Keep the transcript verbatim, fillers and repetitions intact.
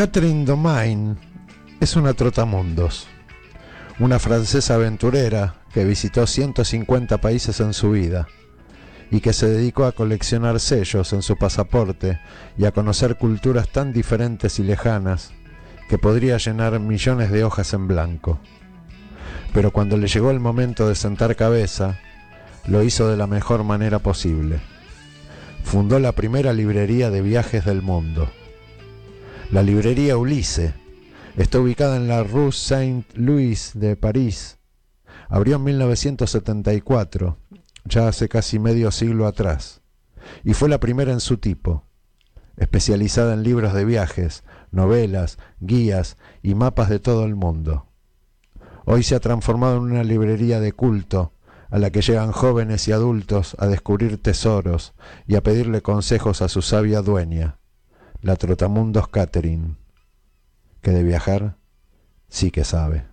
Catherine Domain es una trotamundos, una francesa aventurera que visitó ciento cincuenta países en su vida y que se dedicó a coleccionar sellos en su pasaporte y a conocer culturas tan diferentes y lejanas que podría llenar millones de hojas en blanco. Pero cuando le llegó el momento de sentar cabeza, lo hizo de la mejor manera posible. Fundó la primera librería de viajes del mundo. La librería Ulisse está ubicada en la Rue Saint-Louis de París. Abrió en mil novecientos setenta y cuatro, ya hace casi medio siglo atrás, y fue la primera en su tipo, especializada en libros de viajes, novelas, guías y mapas de todo el mundo. Hoy se ha transformado en una librería de culto a la que llegan jóvenes y adultos a descubrir tesoros y a pedirle consejos a su sabia dueña, la trotamundos Catherine, que de viajar sí que sabe.